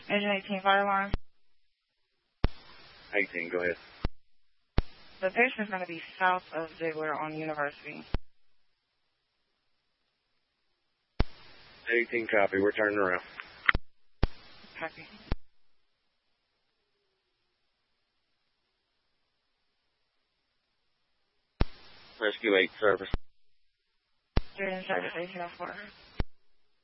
Agent 18 fire alarm. 18, go ahead. The patient's going to be south of Ziegler on University. 18, copy. We're turning around. Copy. Rescue 8 service. You're in service 1804.